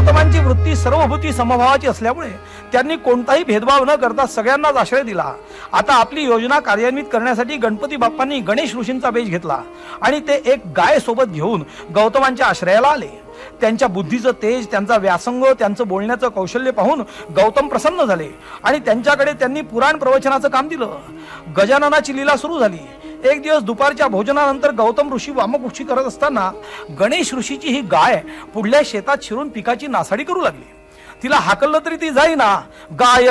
गौतमांची वृत्ती सर्वभूती समभावाची असल्यामुळे त्यांनी कोणताही भेदभाव न करता सगळ्यांनाच आश्रय दिला। आता आपली योजना कार्यान्वित करण्यासाठी गणपती बाप्पांनी गणेश ऋषींचा वेश घेतला आणि ते एक गाय सोबत घेऊन गौतमांच्या आश्रयाला आले। त्यांच्या बुद्धीचं तेज, त्यांचा व्यासंग, त्यांचं बोलण्याचं कौशल्य पाहून गौतम प्रसन्न झाले आणि त्यांच्याकडे त्यांनी पुराण प्रवचनाचं काम दिलं। गजाननाची लीला सुरू झाली। एक दिवस दुपारच्या भोजनानंतर गौतम ऋषी वामकुक्षी करत असताना गणेश ऋषीची ही गाय पुढल्या शेतात शिरून पिकाची नासाडी करू लागली। तिला हाकललं तरी ती जाईना। गाय